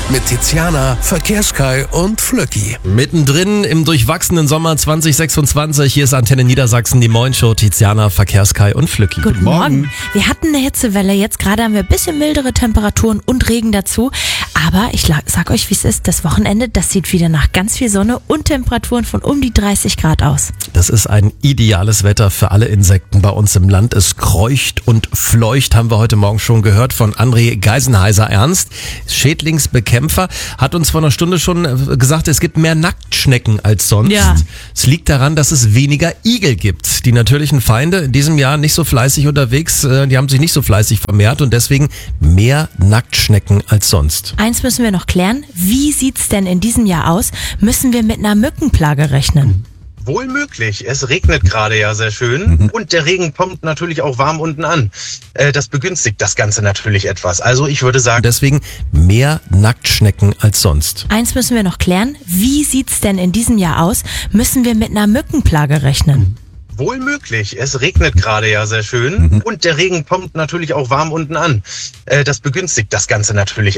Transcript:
mit Tiziana, Verkehrskai und Flöcki. Mittendrin im durchwachsenen Sommer 2026, hier ist Antenne Niedersachsen, die Moin-Show, Tiziana, Verkehrskai und Flöcki. Guten Morgen. Wir hatten eine Hitzewelle, jetzt gerade haben wir ein bisschen mildere Temperaturen und Regen dazu. Aber ich sag euch, wie es ist, das Wochenende, das sieht wieder nach ganz viel Sonne und Temperaturen von um die 30 Grad aus. Das ist ein ideales Wetter für alle Insekten bei uns im Land. Es kreucht und fleucht, haben wir heute Morgen schon gehört von André Geisenheiser-Ernst, Schädlingsbekämpfer, hat uns vor einer Stunde schon gesagt, es gibt mehr Nacktschnecken als sonst. Ja. Es liegt daran, dass es weniger Igel gibt. Die natürlichen Feinde in diesem Jahr nicht so fleißig unterwegs, die haben sich nicht so fleißig vermehrt und deswegen mehr Nacktschnecken als sonst. Eins müssen wir noch klären, wie sieht's denn in diesem Jahr aus? Müssen wir mit einer Mückenplage rechnen? Wohl möglich. Es regnet gerade ja sehr schön und der Regen kommt natürlich auch warm unten an. Das begünstigt das Ganze natürlich etwas. Also ich würde sagen, Deswegen mehr Nacktschnecken als sonst. Eins müssen wir noch klären, wie sieht's denn in diesem Jahr aus? Müssen wir mit einer Mückenplage rechnen? wohl möglich. Es regnet gerade ja sehr schön und der Regen kommt natürlich auch warm unten an. Das begünstigt das Ganze natürlich